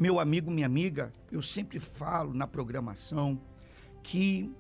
Meu amigo, minha amiga, eu sempre falo na programação que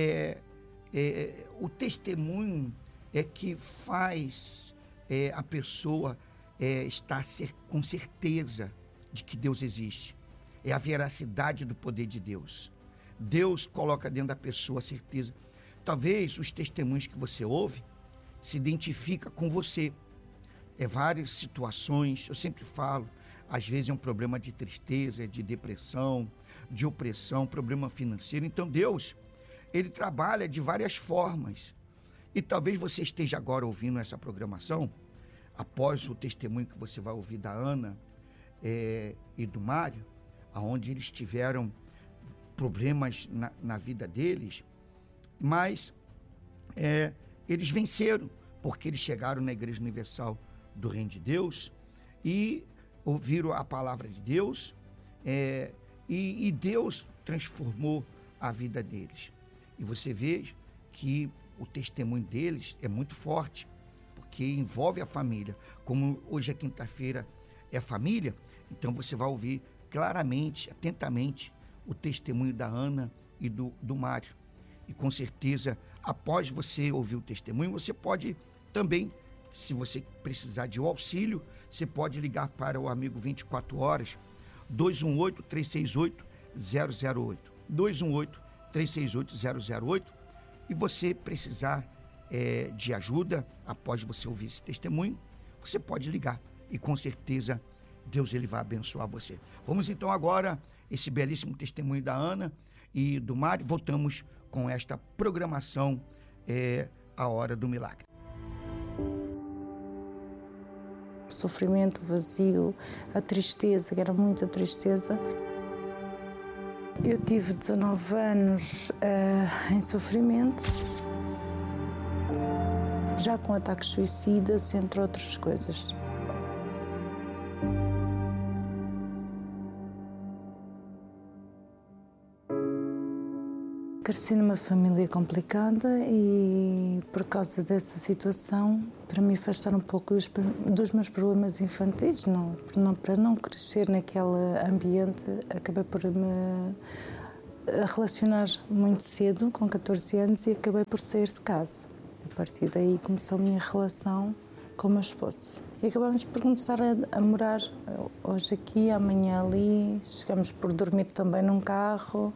o testemunho é que faz a pessoa estar com certeza de que Deus existe. É a veracidade do poder de Deus. Deus coloca dentro da pessoa a certeza. Talvez os testemunhos que você ouve se identifica com você. Várias situações, eu sempre falo, às vezes é um problema de tristeza, de depressão, de opressão, problema financeiro. Então Deus, Ele trabalha de várias formas. E talvez você esteja agora ouvindo essa programação, após o testemunho que você vai ouvir da Ana e do Mário, onde eles tiveram problemas na vida deles, mas eles venceram, porque eles chegaram na Igreja Universal do Reino de Deus e ouviram a palavra de Deus, e Deus transformou a vida deles. E você vê que o testemunho deles é muito forte, porque envolve a família. Como hoje é quinta-feira, é família, então você vai ouvir claramente, atentamente, o testemunho da Ana e do Mário. E com certeza, após você ouvir o testemunho, você pode também, se você precisar de um auxílio, você pode ligar para o amigo 24 horas, 218-368-008. 218-368-008. E você precisar de ajuda, após você ouvir esse testemunho, você pode ligar. E com certeza, Deus ele vai abençoar você. Vamos então agora, esse belíssimo testemunho da Ana e do Mário. Voltamos com esta programação, A Hora do Milagre. O sofrimento, o vazio, a tristeza, que era muita tristeza. Eu tive 19 anos em sofrimento, já com ataques suicidas, entre outras coisas. Cresci numa família complicada e, por causa dessa situação, para me afastar um pouco dos meus problemas infantis, para não crescer naquele ambiente, acabei por me relacionar muito cedo, com 14 anos, e acabei por sair de casa. A partir daí começou a minha relação com o meu esposo. E acabamos por começar a morar hoje aqui, amanhã ali, chegamos por dormir também num carro,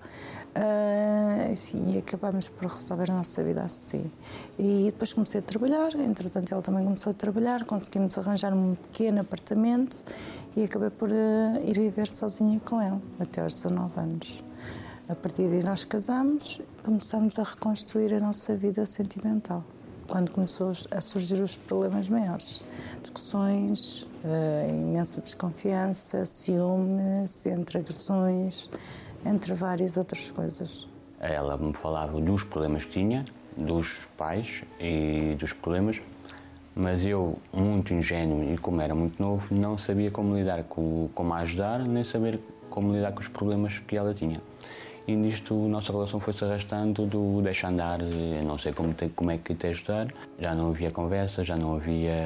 e acabamos por resolver a nossa vida assim. E depois comecei a trabalhar, entretanto ele também começou a trabalhar, conseguimos arranjar um pequeno apartamento e acabei por ir viver sozinha com ele, até aos 19 anos. A partir daí nós casamos e começamos a reconstruir a nossa vida sentimental. Quando começou a surgir os problemas maiores, discussões, imensa desconfiança, ciúmes, entre agressões, entre várias outras coisas. Ela me falava dos problemas que tinha, dos pais e dos problemas, mas eu, muito ingênuo e como era muito novo, não sabia como lidar, como a ajudar, nem saber como lidar com os problemas que ela tinha. E nisto a nossa relação foi-se arrastando do deixa andar, não sei como é que te ajudar. Já não havia conversa, não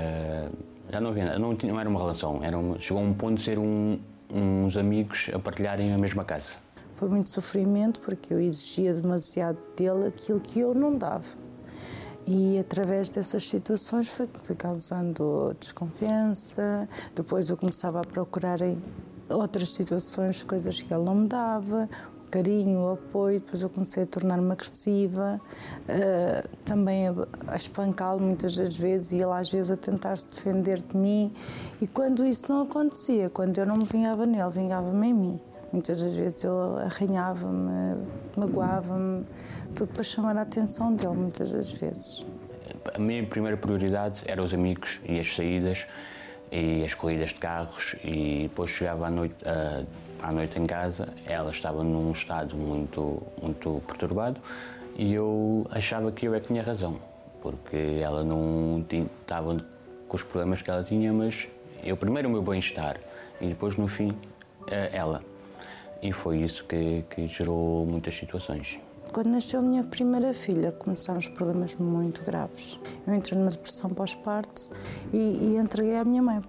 era uma relação, chegou a um ponto de ser uns amigos a partilharem a mesma casa. Foi muito sofrimento porque eu exigia demasiado dele aquilo que eu não dava. E através dessas situações foi causando desconfiança, depois eu começava a procurar em outras situações coisas que ele não me dava, carinho, o apoio, depois eu comecei a tornar-me agressiva, também a espancá-lo muitas das vezes, e ele às vezes a tentar se defender de mim, e quando isso não acontecia, quando eu não me vingava nele, vingava-me em mim. Muitas das vezes eu arranhava-me, magoava-me, tudo para chamar a atenção dele, muitas das vezes. A minha primeira prioridade eram os amigos e as saídas e as corridas de carros, e depois chegava à noite em casa, ela estava num estado muito perturbado e eu achava que eu é que tinha razão, porque ela não estava com os problemas que ela tinha, mas eu primeiro o meu bem-estar e depois no fim ela. E foi isso que gerou muitas situações. Quando nasceu a minha primeira filha, começaram os problemas muito graves. Eu entrei numa depressão pós-parto e entreguei à minha mãe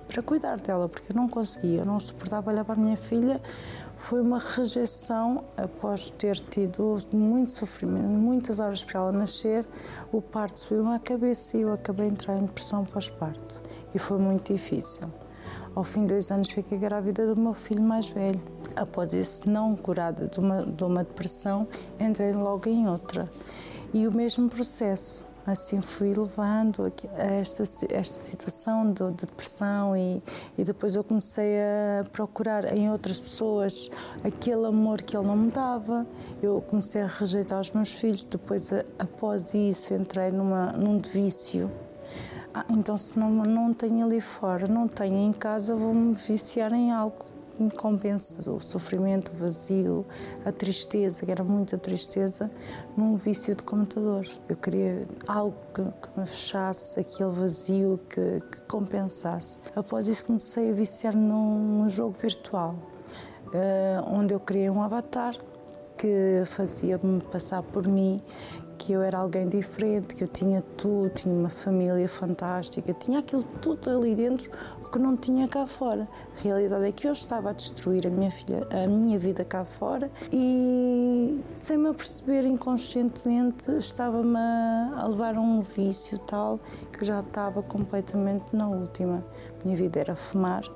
para cuidar dela, porque eu não conseguia, eu não suportava olhar para a minha filha. Foi uma rejeição após ter tido muito sofrimento, muitas horas para ela nascer. O parto subiu-me à cabeça e eu acabei de entrar em depressão pós-parto. E foi muito difícil. Ao fim de 2 anos fiquei grávida do meu filho mais velho. Após isso, não curada de uma depressão, entrei logo em outra. E o mesmo processo. Assim fui levando a esta situação de depressão e depois eu comecei a procurar em outras pessoas aquele amor que ele não me dava. Eu comecei a rejeitar os meus filhos, depois após isso entrei num vício. Então se não tenho ali fora, não tenho em casa, vou-me viciar em algo que me compensa o sofrimento, o vazio, a tristeza, que era muita tristeza, num vício de computador. Eu queria algo que me fechasse, aquele vazio que compensasse. Após isso comecei a viciar num jogo virtual, onde eu criei um avatar que fazia-me passar por mim, que eu era alguém diferente, que eu tinha tudo, tinha uma família fantástica, tinha aquilo tudo ali dentro, o que não tinha cá fora. A realidade é que eu estava a destruir a minha vida cá fora e, sem me aperceber inconscientemente, estava-me a levar a um vício tal que eu já estava completamente na última. A minha vida era fumar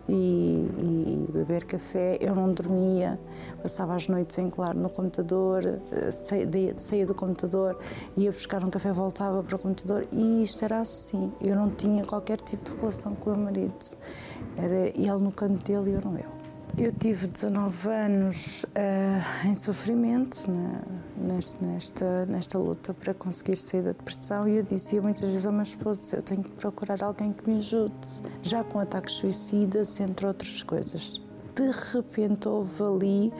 e beber café, eu não dormia, passava as noites em claro no computador, saía do computador, ia buscar um café, voltava para o computador e isto era assim. Eu não tinha qualquer tipo de relação com o meu marido, era ele no canto dele e eu no meu. Eu tive 19 anos em sofrimento nesta luta para conseguir sair da depressão e eu dizia muitas vezes ao meu esposo, eu tenho que procurar alguém que me ajude, já com ataques suicidas, entre outras coisas. De repente houve ali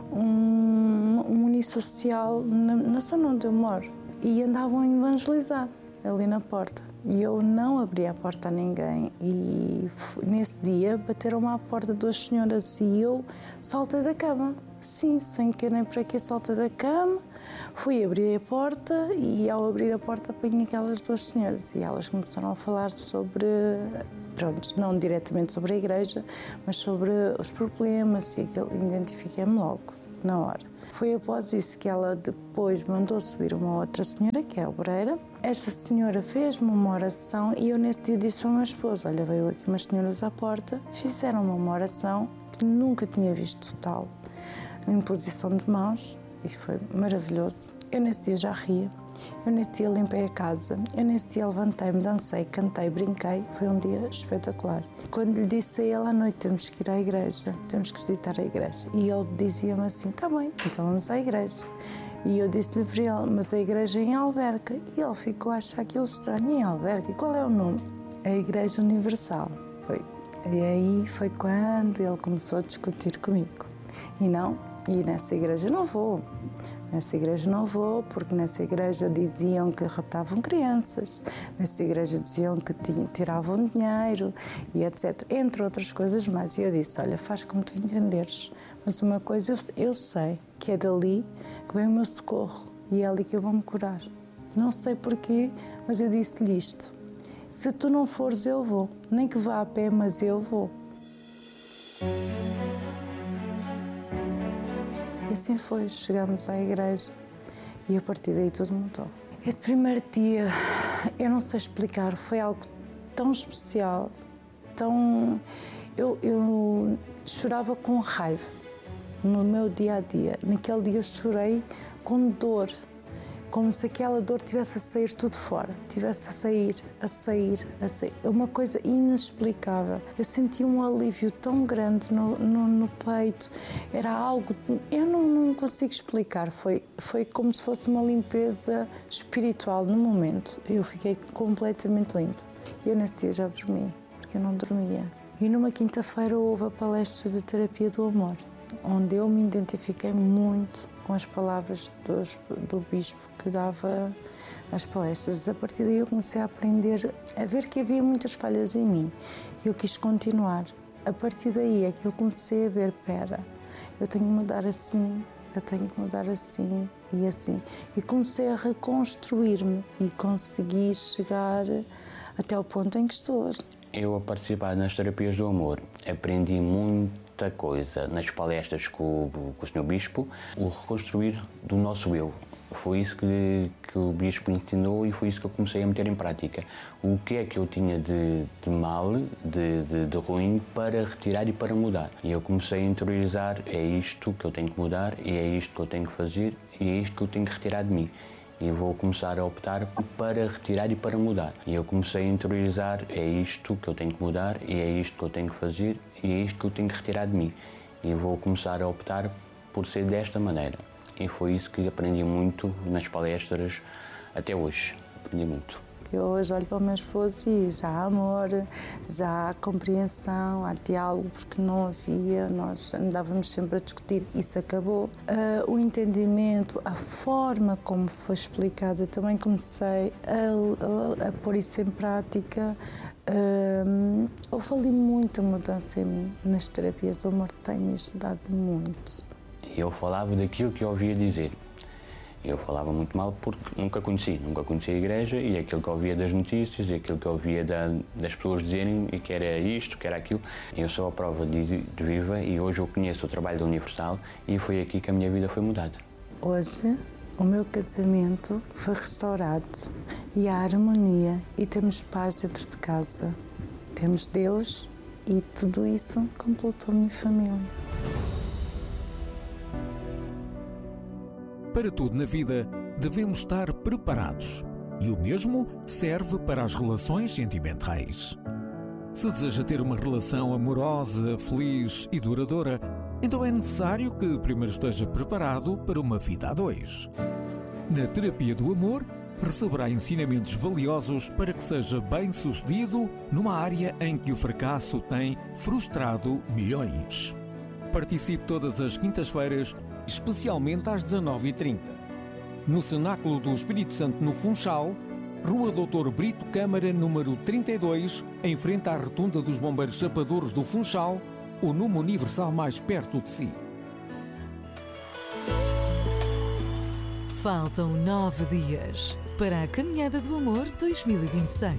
um unissocial na zona onde eu moro e andavam a evangelizar ali na porta. E eu não abri a porta a ninguém e nesse dia bateram-me à porta 2 senhoras e eu saltei da cama. Sim, sem querer nem para que saltei da cama, fui abrir a porta e ao abrir a porta apanhei aquelas 2 senhoras e elas começaram a falar sobre, pronto, não diretamente sobre a igreja, mas sobre os problemas e identifiquei-me logo, na hora. Foi após isso que ela depois mandou subir uma outra senhora, que é a obreira. Esta senhora fez-me uma oração e eu nesse dia disse ao meu esposo, olha, veio aqui umas senhoras à porta, fizeram-me uma oração que nunca tinha visto tal, em posição de mãos, e foi maravilhoso. Eu nesse dia já ria, eu nesse dia limpei a casa, eu nesse dia levantei-me, dancei, cantei, brinquei, foi um dia espetacular. Quando lhe disse a ele à noite, temos que ir à igreja, temos que visitar a igreja, e ele dizia-me assim, está bem, então vamos à igreja. E eu disse para ele, mas a igreja é em Alverca, e ele ficou a achar aquilo estranho, em Alverca, e qual é o nome? A Igreja Universal. E aí foi quando ele começou a discutir comigo. E nessa igreja não vou. Nessa igreja não vou, porque nessa igreja diziam que raptavam crianças, nessa igreja diziam que tiravam dinheiro e etc. Entre outras coisas mais. E eu disse, olha, faz como tu entenderes, mas uma coisa eu sei, que é dali que vem o meu socorro e é ali que eu vou me curar. Não sei porquê, mas eu disse-lhe isto. Se tu não fores, eu vou. Nem que vá a pé, mas eu vou. E assim foi, chegámos à igreja e a partir daí tudo mudou. Esse primeiro dia, eu não sei explicar, foi algo tão especial, eu chorava com raiva no meu dia-a-dia. Naquele dia eu chorei com dor, como se aquela dor tivesse a sair tudo fora, tivesse a sair. Uma coisa inexplicável. Eu senti um alívio tão grande no peito, era algo, eu não consigo explicar, foi como se fosse uma limpeza espiritual no momento. Eu fiquei completamente limpa. Eu nesse dia já dormi, porque eu não dormia. E numa quinta-feira houve a palestra de terapia do amor, onde eu me identifiquei muito com as palavras do bispo que dava as palestras. A partir daí eu comecei a aprender, a ver que havia muitas falhas em mim e eu quis continuar. A partir daí é que eu comecei a ver, eu tenho que mudar assim, eu tenho que mudar assim e assim. E comecei a reconstruir-me e consegui chegar até ao ponto em que estou hoje. Eu, a participar nas terapias do amor, aprendi muita coisa nas palestras com o Sr. Bispo, o reconstruir do nosso eu. Foi isso que o Bispo me ensinou e foi isso que eu comecei a meter em prática. O que é que eu tinha de mal, de ruim, para retirar e para mudar. E eu comecei a interiorizar, é isto que eu tenho que mudar, e é isto que eu tenho que fazer, e é isto que eu tenho que retirar de mim. E vou começar a optar para retirar e para mudar. E eu comecei a interiorizar, é isto que eu tenho que mudar, e é isto que eu tenho que fazer, e é isto que eu tenho que retirar de mim. E vou começar a optar por ser desta maneira. E foi isso que aprendi muito nas palestras até hoje. Aprendi muito. Eu hoje olho para o meu esposo e já há amor, já há compreensão, há diálogo, porque não havia, nós andávamos sempre a discutir, isso acabou. O entendimento, a forma como foi explicado, eu também comecei a pôr isso em prática. Houve ali muita mudança em mim, nas terapias do amor, tem-me ajudado muito. Eu falava daquilo que eu ouvia dizer. Eu falava muito mal porque nunca conheci a igreja, e aquilo que eu ouvia das notícias, e aquilo que eu ouvia das pessoas dizerem que era isto, que era aquilo. Eu sou a prova de viva, e hoje eu conheço o trabalho da Universal, e foi aqui que a minha vida foi mudada. Hoje o meu casamento foi restaurado e há harmonia e temos paz dentro de casa. Temos Deus e tudo isso completou a minha família. Para tudo na vida, devemos estar preparados. E o mesmo serve para as relações sentimentais. Se deseja ter uma relação amorosa, feliz e duradoura, então é necessário que primeiro esteja preparado para uma vida a dois. Na terapia do amor, receberá ensinamentos valiosos para que seja bem-sucedido numa área em que o fracasso tem frustrado milhões. Participe todas as quintas-feiras, especialmente às 19h30. No Cenáculo do Espírito Santo, no Funchal, Rua Doutor Brito Câmara, número 32, em frente à Rotunda dos Bombeiros Chapadores do Funchal, ou numa Universal mais perto de si. Faltam 9 dias para a Caminhada do Amor 2026.